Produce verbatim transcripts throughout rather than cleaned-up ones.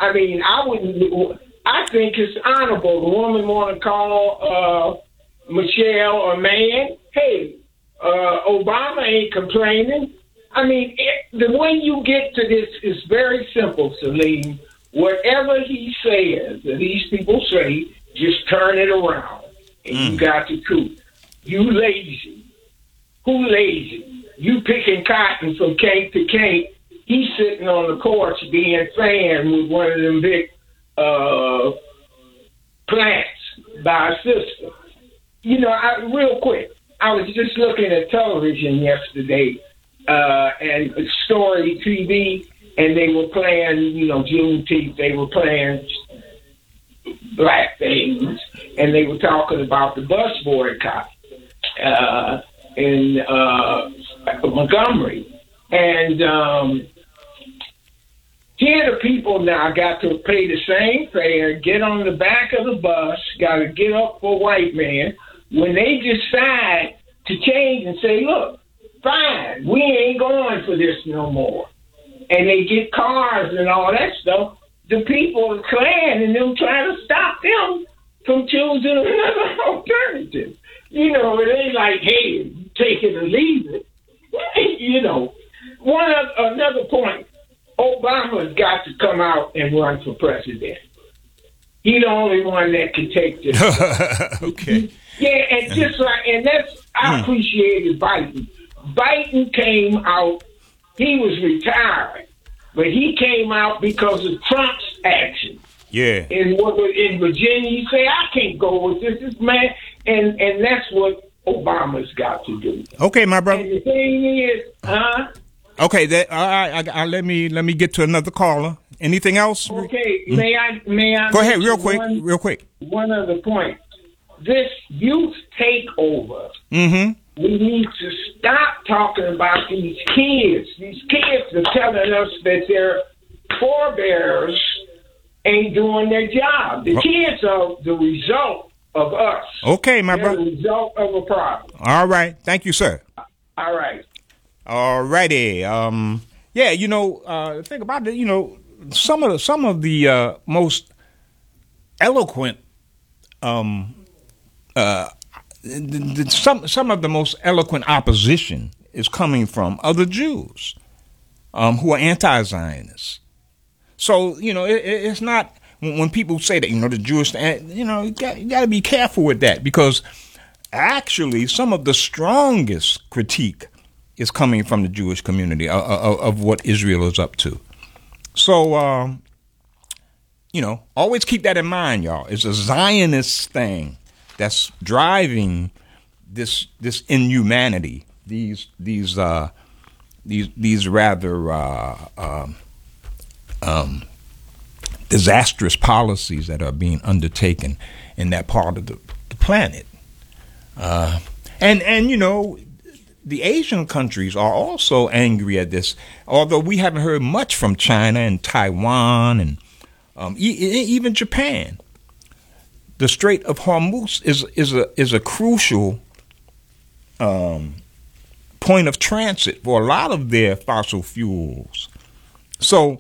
I mean, I wouldn't. I think it's honorable. The woman want to call uh, Michelle or man. Hey, uh, Obama ain't complaining. I mean, it, the way you get to this is very simple, Salim. Whatever he says, and these people say, just turn it around, and mm. you got the truth. You lazy. Who lazy? You picking cotton from cake to cake. He's sitting on the porch being fan with one of them big uh, plants by a sister. You know, I, real quick, I was just looking at television yesterday, uh, and Story T V, and they were playing, you know, Juneteenth. They were playing black things, and they were talking about the bus boycott uh, in uh, Montgomery. And um, here the people now got to pay the same fare, get on the back of the bus, got to get up for white man. When they decide to change and say, look, fine, we ain't going for this no more, and they get cars and all that stuff, the people, the Klan, and them trying to stop them from choosing another alternative. You know, it ain't like, hey, take it or leave it. You know, one of, another point, Obama's got to come out and run for president. He's the only one that can take this. Okay. Yeah, and just like, and that's, I appreciated Biden. Biden came out, he was retired, but he came out because of Trump's action. Yeah. In in Virginia, you say, I can't go with this, this man, and and that's what Obama's got to do. Okay, my brother. And the thing is, huh? Okay, that all right. I, I, let me let me get to another caller. Anything else? Okay, mm-hmm. may I may I go ahead, real quick, one, real quick. One other point. This youth takeover. Mm-hmm. We need to stop talking about these kids. These kids are telling us that their forebears ain't doing their job. The kids are the result of us. Okay, my They're brother. the result of a problem. All right. Thank you, sir. All right. All righty. Um, yeah, you know, uh, think about it. You know, some of the, some of the uh, most eloquent um, uh, the, the, some some of the most eloquent opposition is coming from other Jews um, who are anti-Zionists. So you know, it, it's not when, when people say that you know the Jewish, you know, you got, you got to be careful with that, because actually some of the strongest critique is coming from the Jewish community of, of, of what Israel is up to. So um, you know, always keep that in mind, y'all. It's a Zionist thing that's driving this this inhumanity, these these uh, these these rather uh, um, um, disastrous policies that are being undertaken in that part of the, the planet. Uh, and and you know, the Asian countries are also angry at this, although we haven't heard much from China and Taiwan and um, e- even Japan. The Strait of Hormuz is is a is a crucial um, point of transit for a lot of their fossil fuels. So,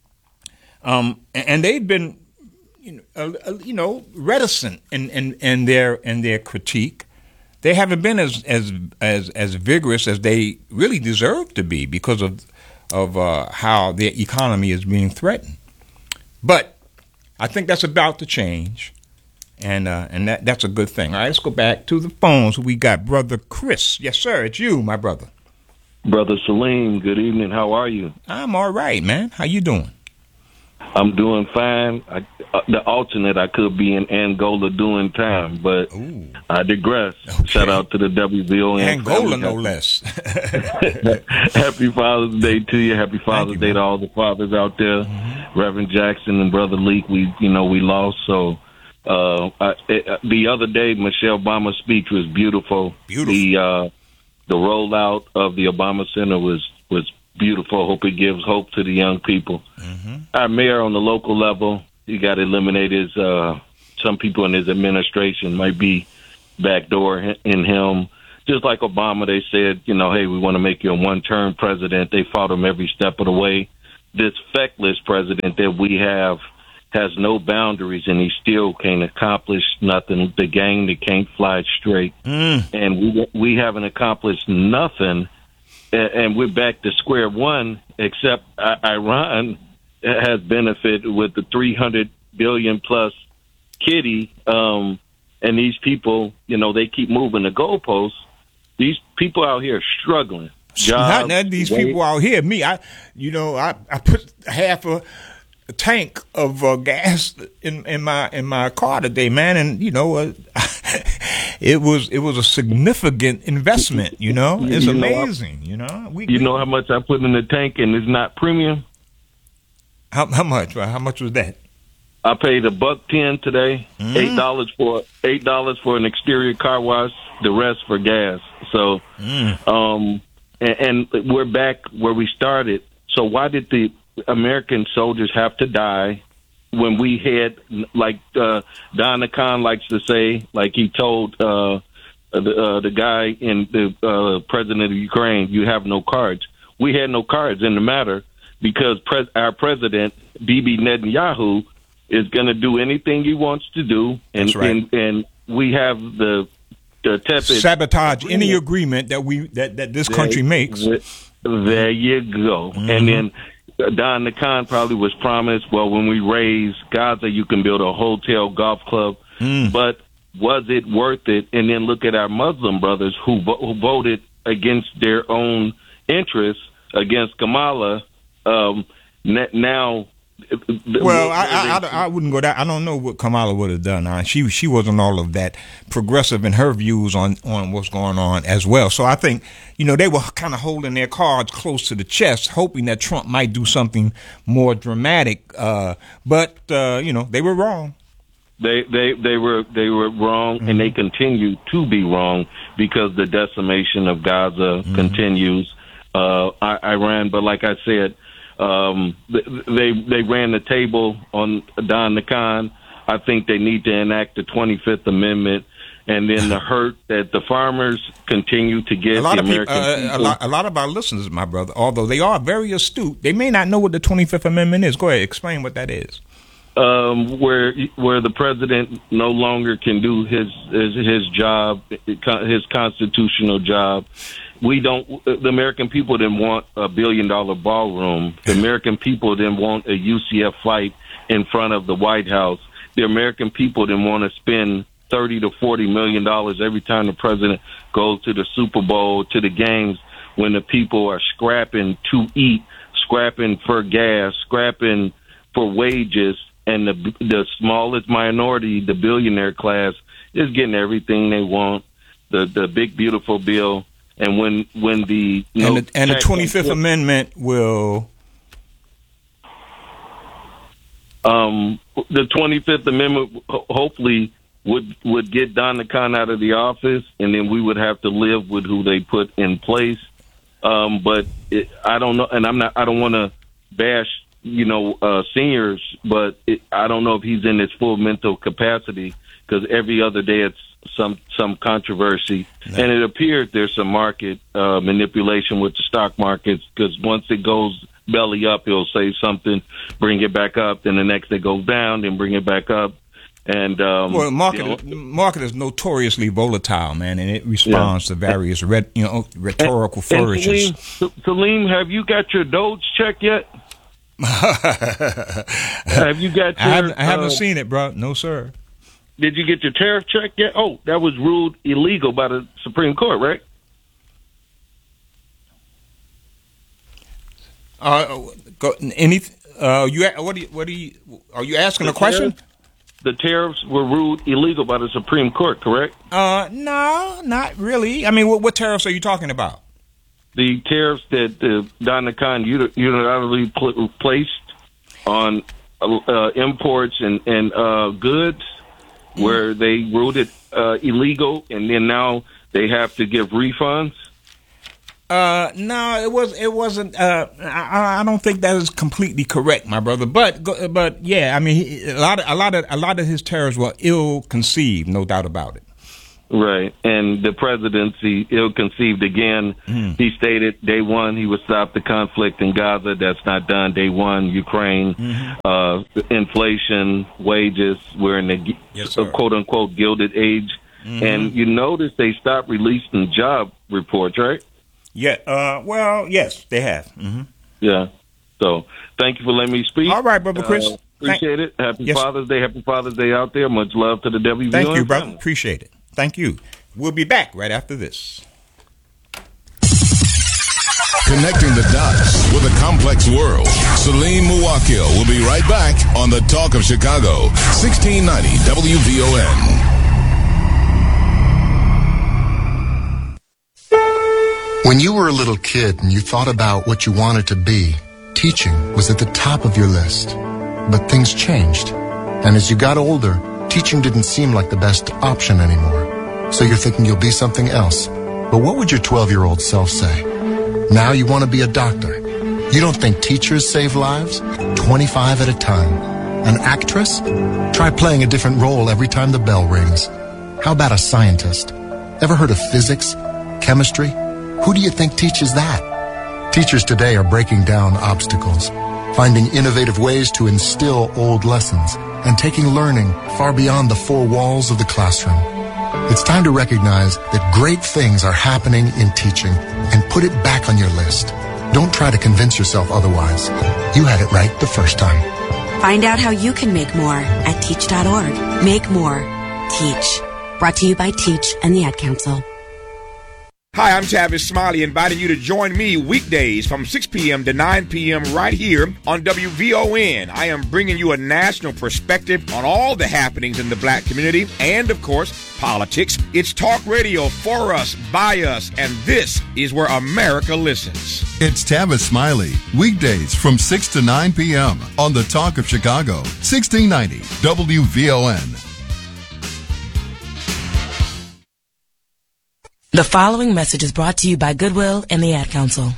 um, and they've been, you know, uh, you know, reticent in, in, in their in their critique. They haven't been as as as as vigorous as they really deserve to be because of of uh, how their economy is being threatened. But I think that's about to change. And uh, and that that's a good thing. All right, let's go back to the phones. We got Brother Chris. Yes, sir. It's you, my brother. Brother Salim, good evening. How are you? I'm all right, man. How you doing? I'm doing fine. I, uh, the alternate, I could be in Angola doing time, but Ooh. I digress. Okay. Shout out to the W V O N. Angola, no less. Happy Father's Day to you. Happy Father's you, Day man. to all the fathers out there. Mm-hmm. Reverend Jackson and Brother Leak, we you know we lost, so. Uh, I, it, uh, the other day, Michelle Obama's speech was beautiful. Beautiful. The uh, the rollout of the Obama Center was was beautiful. Hope it gives hope to the young people. Mm-hmm. Our mayor on the local level, he got to eliminate his. Uh, some people in his administration might be backdoor in him. Just like Obama, they said, you know, hey, we want to make you a one-term president. They fought him every step of the way. This feckless president that we have has no boundaries, and he still can't accomplish nothing. The gang that can't fly straight, mm. and we we haven't accomplished nothing, and we're back to square one. Except Iran has benefited with the three hundred billion plus kitty, um, and these people, you know, they keep moving the goalposts. These people out here are struggling. Jobs, not, not these weight. People out here. Me, I, you know, I, I put half a. tank of uh, gas in, in my in my car today, man, and you know, uh, it was it was a significant investment. You know, it's you amazing. Know, you know, we, you know how much I put in the tank, and it's not premium. How how much? How much was that? I paid a buck ten today. Mm. Eight dollars for eight dollars for an exterior car wash. The rest for gas. So, mm. um, and, and we're back where we started. So why did the American soldiers have to die when we had, like uh, Don Khan likes to say, like he told uh, the, uh, the guy in the uh, president of Ukraine, you have no cards. We had no cards in the matter because pres- our president, Bibi Netanyahu, is going to do anything he wants to do, and That's right. and, and we have the, the tepid sabotage agreement. Any agreement that we that, that this country there, makes. There you go, mm-hmm. and then. Don Khan probably was promised, well, when we raise Gaza, you can build a hotel, golf club. Mm. But was it worth it? And then look at our Muslim brothers who, vo- who voted against their own interests, against Kamala. Um, now, well, I, I, I, I wouldn't go that. I don't know what Kamala would have done. Uh, she she wasn't all of that progressive in her views on, on what's going on as well. So I think, you know, they were kind of holding their cards close to the chest, hoping that Trump might do something more dramatic. Uh, but uh, you know, they were wrong. They they they were they were wrong, mm-hmm. and they continue to be wrong because the decimation of Gaza mm-hmm. continues. Uh, Iran, but like I said. Um, they they ran the table on Don Khan. I think they need to enact the twenty-fifth Amendment, and then the hurt that the farmers continue to get. A lot the of American people, uh, people. A lot, a lot of our listeners, my brother, although they are very astute, they may not know what the twenty-fifth Amendment is. Go ahead, explain what that is. Um, where where the president no longer can do his his, his job, his constitutional job. We don't. The American people didn't want a billion dollar ballroom. The American people didn't want a U C F fight in front of the White House. The American people didn't want to spend thirty to forty million dollars every time the president goes to the Super Bowl, to the games, when the people are scrapping to eat, scrapping for gas, scrapping for wages, and the the smallest minority, the billionaire class, is getting everything they want. The the big beautiful bill. And when when the you know, and the, and the twenty-fifth Amendment will um, the twenty-fifth Amendment hopefully would would get Don Khan out of the office, and then we would have to live with who they put in place. Um, but it, I don't know, and I'm not. I don't want to bash you know uh, seniors, but it, I don't know if he's in his full mental capacity because every other day it's some some controversy, no. and it appears there's some market uh, manipulation with the stock markets because once it goes belly up, he'll say something, bring it back up, then the next it goes down, then bring it back up. And um, well, market you know, market is notoriously volatile, man, and it responds yeah. to various red, you know rhetorical and, flourishes. And Salim, Salim, have you got your Doge check yet? have you got? Your, I haven't, I haven't uh, seen it, bro. No, sir. Did you get your tariff check yet? Oh, that was ruled illegal by the Supreme Court, right? Uh, go, any? Uh, you what? Do you, what do you? Are you asking the a question? Tariff, the tariffs were ruled illegal by the Supreme Court, correct? Uh, no, not really. I mean, what, what tariffs are you talking about? The tariffs that uh, Don Khan unilaterally pl- placed on uh, imports and and uh, goods. Where they ruled it uh, illegal, and then now they have to give refunds. Uh, no, it was it wasn't. Uh, I, I don't think that is completely correct, my brother. But but yeah, I mean, he, a lot of a lot of a lot of his tariffs were ill conceived, no doubt about it. Right. And the presidency, ill-conceived again. Mm. He stated day one he would stop the conflict in Gaza. That's not done. Day one, Ukraine, mm-hmm. uh, inflation, wages. We're in the yes, quote-unquote gilded age. Mm-hmm. And you notice they stopped releasing job reports, right? Yeah. Uh, well, yes, they have. Mm-hmm. Yeah. So thank you for letting me speak. All right, Brother Chris. Uh, appreciate Thank- it. Happy yes. Father's Day. Happy Father's Day out there. Much love to the W V O N. Thank you, brother. family. Appreciate it. Thank you. We'll be back right after this. Connecting the dots with a complex world. Salim Muwakil will be right back on the Talk of Chicago, sixteen ninety W V O N. When you were a little kid and you thought about what you wanted to be, teaching was at the top of your list. But things changed. And as you got older, teaching didn't seem like the best option anymore. So you're thinking you'll be something else. But what would your twelve-year-old self say? Now you want to be a doctor. You don't think teachers save lives? twenty-five at a time. An actress? Try playing a different role every time the bell rings. How about a scientist? Ever heard of physics? Chemistry? Who do you think teaches that? Teachers today are breaking down obstacles, finding innovative ways to instill old lessons, and taking learning far beyond the four walls of the classroom. It's time to recognize that great things are happening in teaching and put it back on your list. Don't try to convince yourself otherwise. You had it right the first time. Find out how you can make more at teach dot org. Make more. Teach. Brought to you by Teach and the Ad Council. Hi, I'm Tavis Smiley, inviting you to join me weekdays from six p.m. to nine p.m. right here on W V O N. I am bringing you a national perspective on all the happenings in the black community and, of course, politics. It's talk radio for us, by us, and this is where America listens. It's Tavis Smiley, weekdays from six to nine p.m. on the Talk of Chicago, sixteen ninety W V O N. The following message is brought to you by Goodwill and the Ad Council.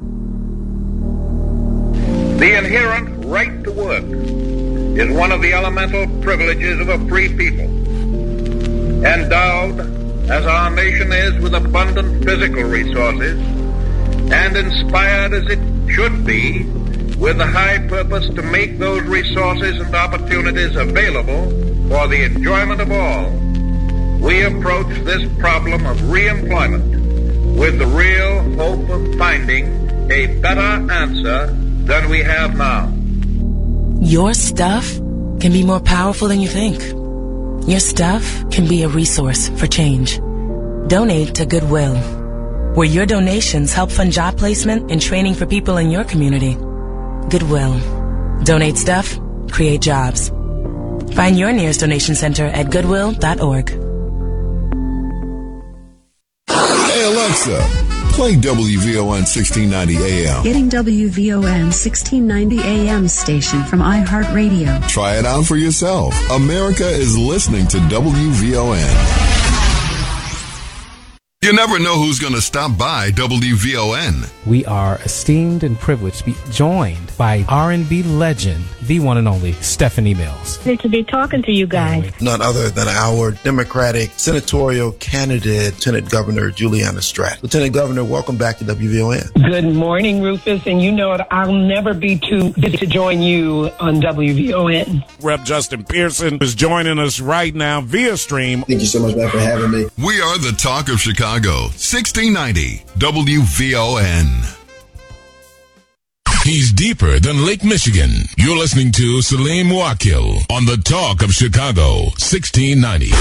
The inherent right to work is one of the elemental privileges of a free people. Endowed, as our nation is, with abundant physical resources, and inspired as it should be with the high purpose to make those resources and opportunities available for the enjoyment of all, we approach this problem of reemployment with the real hope of finding a better answer than we have now. Your stuff can be more powerful than you think. Your stuff can be a resource for change. Donate to Goodwill, where your donations help fund job placement and training for people in your community. Goodwill. Donate stuff, create jobs. Find your nearest donation center at goodwill dot org. Hey Alexa, play W V O N sixteen ninety A M. Getting W V O N sixteen ninety A M station from iHeartRadio. Try it out for yourself. America is listening to W V O N. You never know who's going to stop by W V O N. We are esteemed and privileged to be joined by R and B legend, the one and only Stephanie Mills. Good to be talking to you guys. None other than our Democratic senatorial candidate, Lieutenant Governor Juliana Stratt. Lieutenant Governor, welcome back to W V O N. Good morning, Rufus. And you know I'll never be too busy to join you on W V O N. Representative Justin Pearson is joining us right now via stream. Thank you so much, man, for having me. We are the Talk of Chicago, sixteen ninety W V O N. He's deeper than Lake Michigan. You're listening to Salim Muwakil on the Talk of Chicago, sixteen ninety